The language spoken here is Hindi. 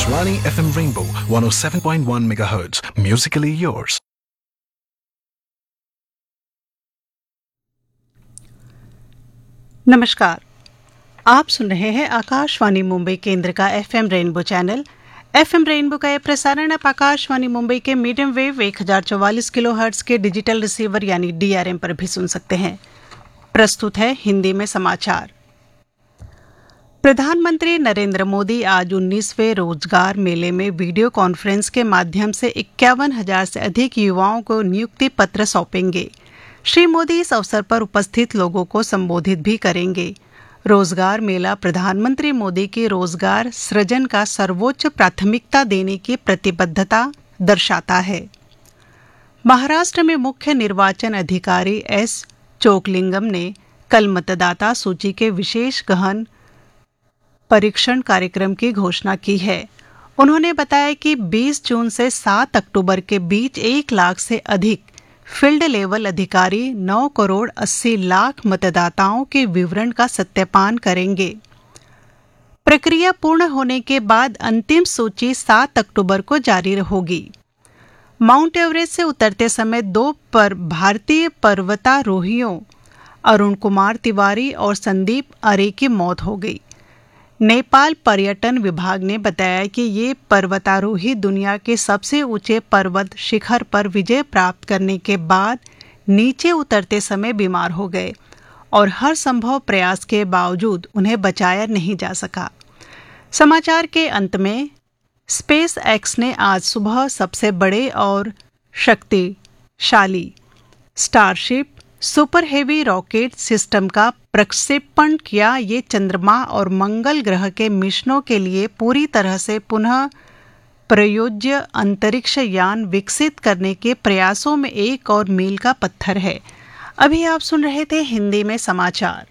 Akashvani FM Rainbow 107.1 MHz. Musically yours. नमस्कार, आप सुन रहे हैं आकाशवाणी मुंबई केंद्र का FM rainbow channel. FM rainbow का यह प्रसारण आप आकाशवाणी मुंबई के मीडियम वेव 1044 किलोहर्ट्ज के डिजिटल रिसीवर यानी डीआरएम पर भी सुन सकते हैं। प्रस्तुत है हिंदी में समाचार। प्रधानमंत्री नरेंद्र मोदी आज 19वें रोजगार मेले में वीडियो कॉन्फ्रेंस के माध्यम से 51,000 से अधिक युवाओं को नियुक्ति पत्र सौंपेंगे। श्री मोदी इस अवसर पर उपस्थित लोगों को संबोधित भी करेंगे। रोजगार मेला प्रधानमंत्री मोदी की रोजगार सृजन का सर्वोच्च प्राथमिकता देने की प्रतिबद्धता दर्शाता है। महाराष्ट्र में मुख्य निर्वाचन अधिकारी एस चोकलिंगम ने कल मतदाता सूची के विशेष गहन परीक्षण कार्यक्रम की घोषणा की है। उन्होंने बताया कि 20 जून से 7 अक्टूबर के बीच 1 लाख से अधिक फील्ड लेवल अधिकारी 9 करोड़ 80 लाख मतदाताओं के विवरण का सत्यापन करेंगे। प्रक्रिया पूर्ण होने के बाद अंतिम सूची 7 अक्टूबर को जारी होगी। माउंट एवरेस्ट से उतरते समय 2 भारतीय पर्वतारोहियों अरुण कुमार तिवारी और संदीप अरे की मौत हो गई। नेपाल पर्यटन विभाग ने बताया कि ये पर्वतारोही दुनिया के सबसे ऊंचे पर्वत शिखर पर विजय प्राप्त करने के बाद नीचे उतरते समय बीमार हो गए और हर संभव प्रयास के बावजूद उन्हें बचाया नहीं जा सका। समाचार के अंत में स्पेस एक्स ने आज सुबह सबसे बड़े और शक्तिशाली starship super heavy rocket system का प्रक्षेपण किया। ये चंद्रमा और मंगल ग्रह के मिशनों के लिए पूरी तरह से पुनः प्रयोज्य अंतरिक्ष यान विकसित करने के प्रयासों में एक और मील का पत्थर है। अभी आप सुन रहे थे हिंदी में समाचार।